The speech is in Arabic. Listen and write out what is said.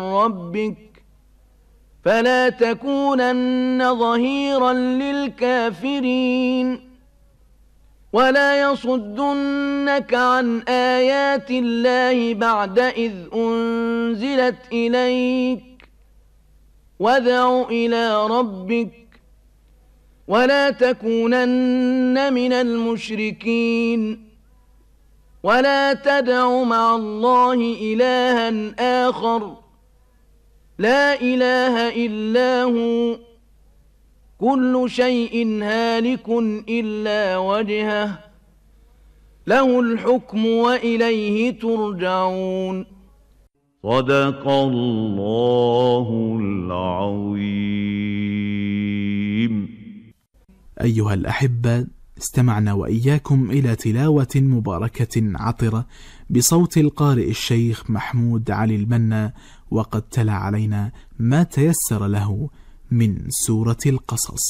ربك فلا تكونن ظهيرا للكافرين ولا يصدنك عن آيات الله بعد إذ أنزلت إليك وادع إلى ربك ولا تكونن من المشركين ولا تدع مع الله إلها آخر لا إله إلا هو كل شيء هالك إلا وجهه له الحكم وإليه ترجعون. صدق الله العظيم. أيها الأحبة، استمعنا وإياكم إلى تلاوة مباركة عطرة بصوت القارئ الشيخ محمود علي البنا، وقد تلا علينا ما تيسر له من سورة القصص.